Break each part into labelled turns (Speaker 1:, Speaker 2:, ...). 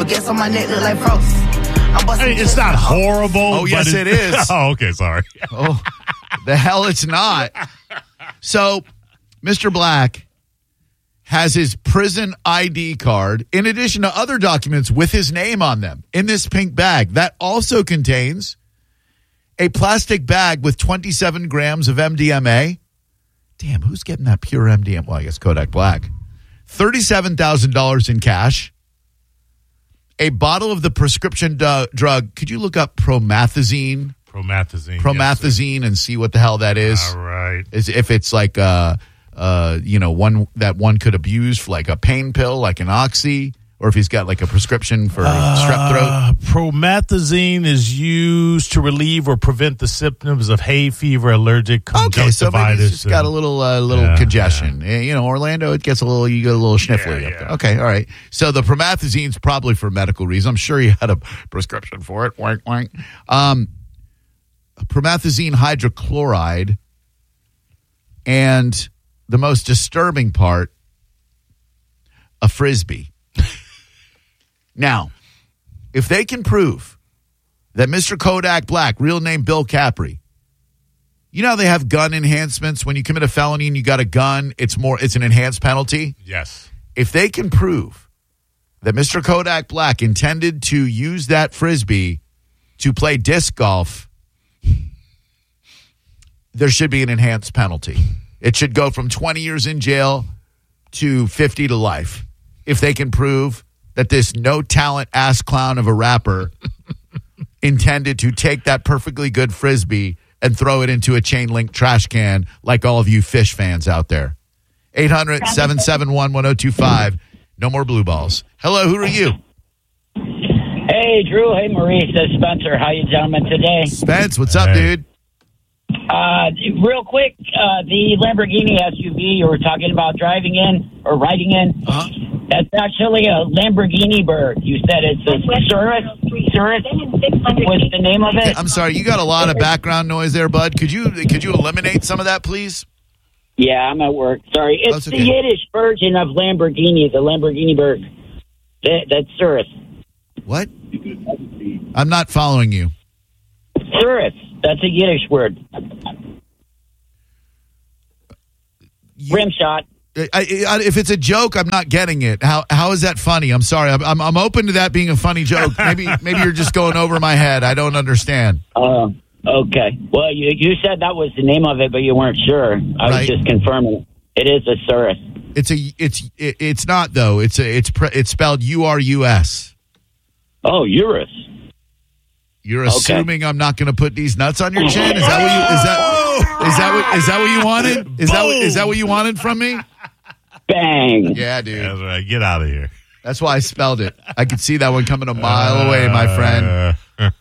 Speaker 1: Baguettes on my neck look like frost.
Speaker 2: It's not horrible.
Speaker 3: Oh, yes, it is.
Speaker 2: Oh, okay, sorry.
Speaker 3: Oh, the hell it's not. So, Mr. Black has his prison ID card in addition to other documents with his name on them in this pink bag. That also contains a plastic bag with 27 grams of MDMA. Damn, who's getting that pure MDMA? Well, I guess Kodak Black. $37,000 in cash. A bottle of the prescription drug. Could you look up promethazine? Promethazine, yes, and see what the hell that is.
Speaker 2: All right.
Speaker 3: If it's like one that one could abuse for like a pain pill, like an Oxy, or if he's got like a prescription for strep throat.
Speaker 2: Promethazine is used to relieve or prevent the symptoms of hay fever, allergic conjunctivitis.
Speaker 3: Okay, so maybe he's just got a little congestion. Yeah. You know, Orlando, it gets you get a little sniffly up there. Okay, all right. So the promethazine's probably for medical reasons. I'm sure he had a prescription for it. Wank, wank. Promethazine hydrochloride, and the most disturbing part, a Frisbee. Now, if they can prove that Mr. Kodak Black, real name Bill Capri, you know how they have gun enhancements when you commit a felony and you got a gun, it's an enhanced penalty?
Speaker 2: Yes.
Speaker 3: If they can prove that Mr. Kodak Black intended to use that Frisbee to play disc golf, there should be an enhanced penalty. It should go from 20 years in jail to 50 to life. If they can prove that this no-talent ass clown of a rapper intended to take that perfectly good Frisbee and throw it into a chain-link trash can like all of you fish fans out there. 800-771-1025. No more blue balls. Hello, who are you?
Speaker 4: Hey, Drew. Hey, Maurice. It's Spencer. How you gentlemen today?
Speaker 3: Spence, what's up, dude?
Speaker 4: Real quick, the Lamborghini SUV you were talking about driving in or riding in, that's actually a Lamborghini bird. You said it's a Cirrus? Cirrus? What's the name of it?
Speaker 3: I'm sorry, you got a lot of background noise there, bud. Could you eliminate some of that, please?
Speaker 4: Yeah, I'm at work. Sorry. It's the Yiddish version of Lamborghini, the Lamborghini bird. That's Cirrus.
Speaker 3: What? I'm not following you.
Speaker 4: Cirrus. That's a Yiddish word. Rim shot.
Speaker 3: If it's a joke, I'm not getting it. How is that funny? I'm sorry. I'm open to that being a funny joke. Maybe you're just going over my head. I don't understand.
Speaker 4: Okay. Well, you said that was the name of it, but you weren't sure. I was just confirming. It is a Cirrus.
Speaker 3: It's not though. It's spelled URUS.
Speaker 4: Oh, Urus.
Speaker 3: You're assuming I'm not going to put these nuts on your chin? Is that what you wanted? Is that what you wanted from me?
Speaker 4: Bang.
Speaker 3: Yeah, dude.
Speaker 2: That's right. Get out of here.
Speaker 3: That's why I spelled it. I could see that one coming a mile away, my friend.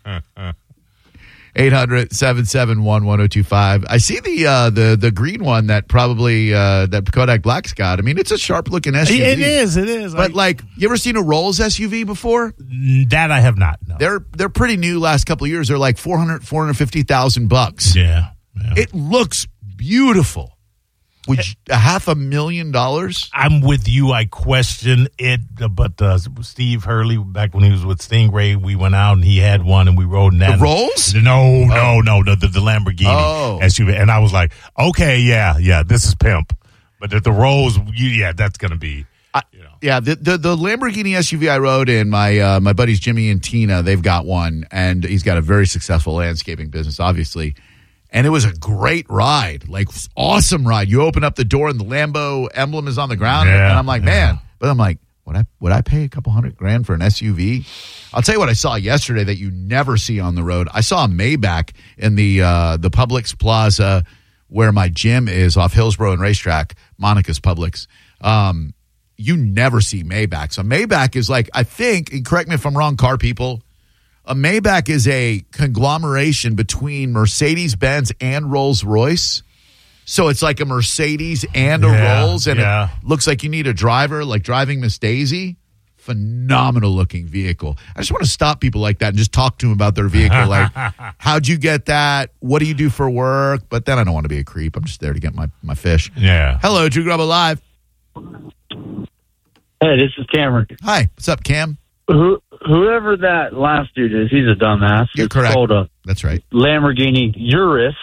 Speaker 3: 800-771-1025. I see the green one that probably that Kodak Black's got. I mean, it's a sharp looking SUV.
Speaker 2: It is.
Speaker 3: But you ever seen a Rolls SUV before?
Speaker 2: That I have not. No.
Speaker 3: They're pretty new. Last couple of years, they're like $450,000.
Speaker 2: Yeah.
Speaker 3: It looks beautiful. Would $500,000?
Speaker 2: I'm with you. I question it, but Steve Hurley, back when he was with Stingray, we went out and he had one and we rode in that.
Speaker 3: The Rolls?
Speaker 2: No, the Lamborghini SUV, and I was like, okay, yeah, this is pimp. But the Rolls, that's going to be.
Speaker 3: Yeah, the Lamborghini SUV I rode in, my buddies Jimmy and Tina, they've got one, and he's got a very successful landscaping business, obviously. And it was a great ride, like awesome ride. You open up the door and the Lambo emblem is on the ground, and I'm like, man. But I'm like, would I pay a couple $100,000 for an SUV? I'll tell you what I saw yesterday that you never see on the road. I saw a Maybach in the Publix Plaza where my gym is off Hillsborough and Racetrack, Monica's Publix. You never see Maybach. So Maybach is like, I think, and correct me if I'm wrong, car people, a Maybach is a conglomeration between Mercedes-Benz and Rolls-Royce. So it's like a Mercedes and a Rolls, and it looks like you need a driver, like driving Miss Daisy. Phenomenal-looking vehicle. I just want to stop people like that and just talk to them about their vehicle. Like, how'd you get that? What do you do for work? But then I don't want to be a creep. I'm just there to get my fish.
Speaker 2: Yeah.
Speaker 3: Hello, Drew Grubba Live.
Speaker 5: Hey, this is Cameron.
Speaker 3: Hi. What's up, Cam?
Speaker 1: whoever that last dude is, he's a dumbass.
Speaker 3: You're
Speaker 1: it's
Speaker 3: correct.
Speaker 1: called a
Speaker 3: That's right.
Speaker 1: Lamborghini Urus.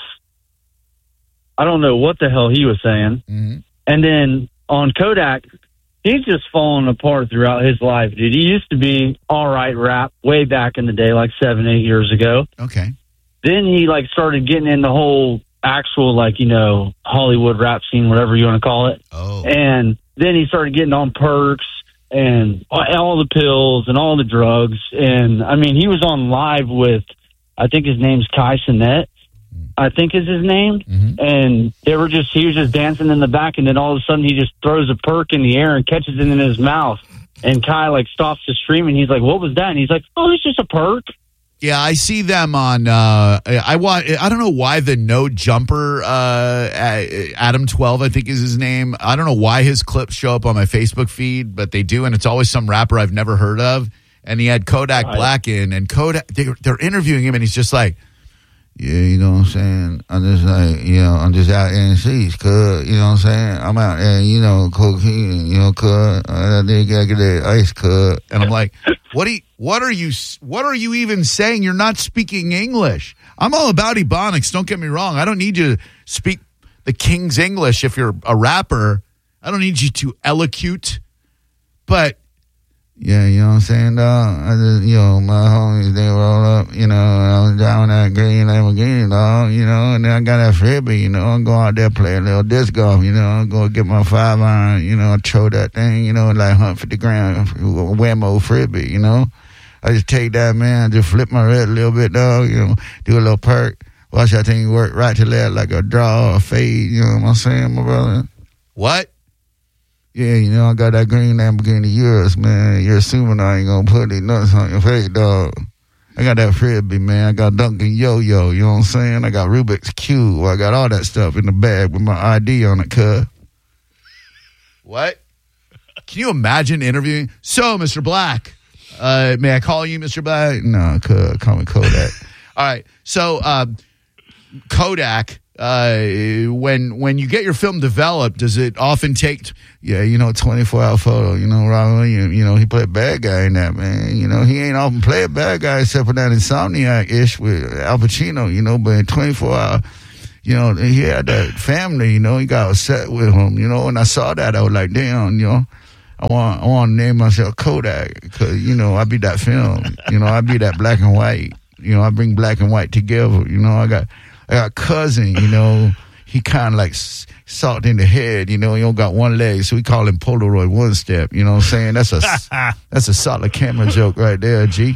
Speaker 1: I don't know what the hell he was saying.
Speaker 3: Mm-hmm.
Speaker 1: And then on Kodak, he's just fallen apart throughout his life, dude. He used to be all right rap way back in the day, like 7-8 years ago.
Speaker 3: Okay.
Speaker 1: Then he like started getting in the whole actual, like, you know, Hollywood rap scene, whatever you want to call it.
Speaker 3: Oh.
Speaker 1: And then he started getting on perks and all the pills and all the drugs. And I mean, he was on live with, I think his name's Kai Cenat, I think is his name.
Speaker 3: Mm-hmm.
Speaker 1: And he was just dancing in the back. And then all of a sudden he just throws a perk in the air and catches it in his mouth. And Kai like stops to stream and he's like, what was that? And he's like, oh, it's just a perk.
Speaker 3: Yeah, I see them on. I don't know why the No Jumper Adam 12, I think is his name. I don't know why his clips show up on my Facebook feed, but they do, and it's always some rapper I've never heard of. And he had Kodak Black in, and Kodak they're interviewing him, and he's just like, yeah, you know what I'm saying? I'm just like, you know, I'm just out in the streets, cuz, you know what I'm saying? I'm out there, you know, cocaine, you know, cuz, I think I get that ice, cuz. And I'm like, what are you even saying? You're not speaking English. I'm all about Ebonics, don't get me wrong. I don't need you to speak the King's English if you're a rapper. I don't need you to elocute, but yeah, you know what I'm saying, dog? I just, you know, my homies, they roll up, you know, and I was driving that green Lamborghini, dog, you know, and then I got that Frisbee, you know, I'm going out there play a little disc golf, you know, I'm going to get my 5-iron, you know, throw that thing, you know, like 150 grand, Whammo Frisbee, you know. I just take that, man, just flip my wrist a little bit, dog, you know, do a little perk, watch that thing work right to left like a draw or fade, you know what I'm saying, my brother? What? Yeah, you know, I got that green Lamborghini Urus, man. You're assuming I ain't gonna put these nuts on your face, dog. I got that Frisbee, man. I got Duncan Yo-Yo, you know what I'm saying? I got Rubik's Cube. I got all that stuff in the bag with my ID on it, cuz. What? Can you imagine interviewing? So, Mr. Black, may I call you Mr. Black? No, cuz, call me Kodak. All right, so Kodak, when you get your film developed, does it often take, 24-hour photo, you know, Robin Williams, you know, he played bad guy in that, man. You know, he ain't often play a bad guy except for that Insomniac-ish with Al Pacino, you know, but in 24-hour, you know, he had that family, you know, he got upset with him, you know, when I saw that, I was like, damn, you know, I want to name myself Kodak because, you know, I be that film, you know, I be that black and white, you know, I bring black and white together, you know, I got cousin, you know, he kind of like salt in the head, you know, he don't got one leg, so we call him Polaroid One Step, you know what I'm saying? That's a solid camera joke right there, G.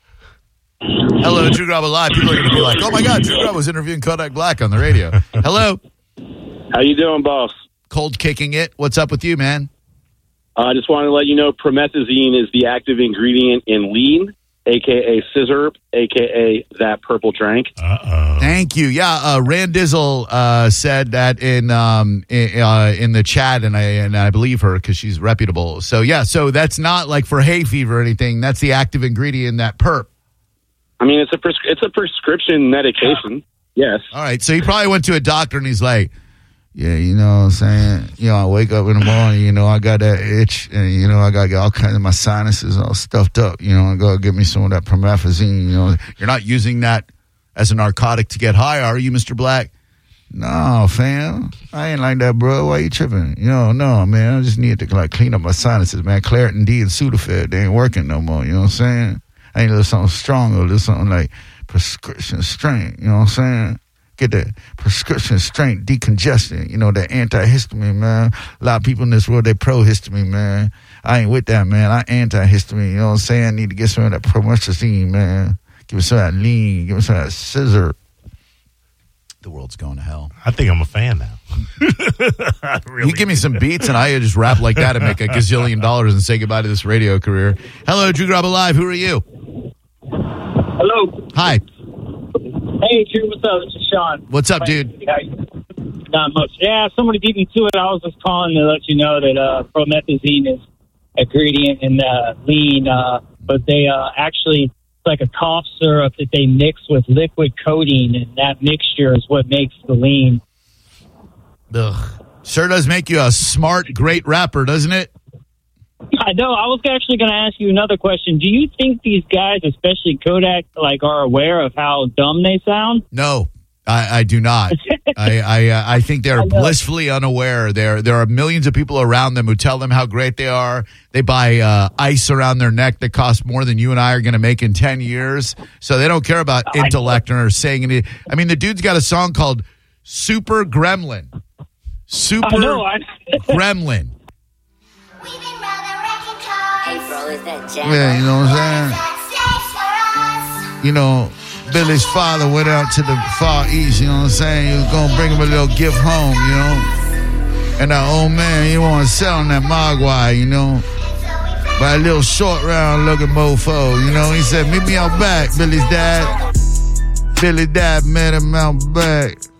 Speaker 3: Hello, Drew Garabo Live. People are going to be like, oh my God, Drew Garabo was interviewing Kodak Black on the radio. Hello.
Speaker 5: How you doing, boss?
Speaker 3: Cold kicking it. What's up with you, man?
Speaker 5: I just wanted to let you know promethazine is the active ingredient in lean, a.k.a. scissor, a.k.a. that purple drink.
Speaker 2: Uh-oh.
Speaker 3: Thank you. Yeah, Rand Dizzle said that in the chat, and I believe her because she's reputable. So, yeah, so that's not like for hay fever or anything. That's the active ingredient in that perp.
Speaker 5: I mean, it's a prescription medication, yes.
Speaker 3: All right, so he probably went to a doctor, and he's like, yeah, you know what I'm saying? You know, I wake up in the morning, you know, I got that itch, and, you know, I got all kinds of my sinuses all stuffed up. You know, I go get me some of that promethazine, you know. You're not using that as a narcotic to get high, are you, Mr. Black? No, fam. I ain't like that, bro. Why you tripping? You know, no, man. I just need to, like, clean up my sinuses, man. Claritin D and Sudafed, they ain't working no more, you know what I'm saying? I need a little something stronger, a little something like prescription strength, you know what I'm saying? Get the prescription strength decongestant, you know, the antihistamine, man. A lot of people in this world, they pro-histamine, man. I ain't with that, man. I anti-histamine, you know what I'm saying? I need to get some of that promethazine, man. Give me some of that lean. Give me some of that scissor. The world's going to hell.
Speaker 2: I think I'm a fan now.
Speaker 3: You give me some beats and I just rap like that and make $1 gazillion and say goodbye to this radio career. Hello, Drew Garabo Live. Who are you?
Speaker 6: Hello.
Speaker 3: Hi.
Speaker 6: Hey, Drew, what's up? This is Sean.
Speaker 3: What's up, dude?
Speaker 6: Not much. Yeah, somebody beat me to it. I was just calling to let you know that promethazine is ingredient in lean, but they actually, it's like a cough syrup that they mix with liquid codeine, and that mixture is what makes the lean.
Speaker 3: Ugh. Sure does make you a smart, great rapper, doesn't it?
Speaker 6: I know. I was actually going to ask you another question. Do you think these guys, especially Kodak, are aware of how dumb they sound?
Speaker 3: No, I do not. I think they're blissfully unaware. There are millions of people around them who tell them how great they are. They buy ice around their neck that costs more than you and I are going to make in 10 years. So they don't care about intellect or saying anything. I mean, the dude's got a song called Super Gremlin. Super Gremlin. Yeah, you know what I'm saying? You know, Billy's father went out to the Far East, you know what I'm saying? He was going to bring him a little gift home, you know? And that old man, he want to sell him that Mogwai, you know? By a little short round looking mofo, you know? He said, meet me out back, Billy's dad. Billy's dad met him out back.